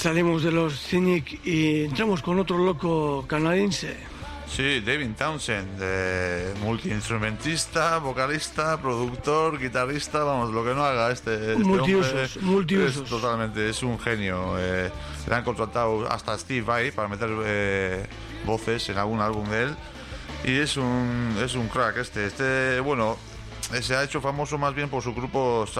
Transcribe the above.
salimos de los Cynic y entramos con otro loco canadiense. Sí, Devin Townsend, multiinstrumentista, vocalista, productor, guitarrista, vamos, lo que no haga este multiusos, hombre multiusos. Totalmente, es un genio. Le han contratado hasta Steve Vai para meter voces en algún álbum de él. Y es un crack bueno, se ha hecho famoso más bien por su grupo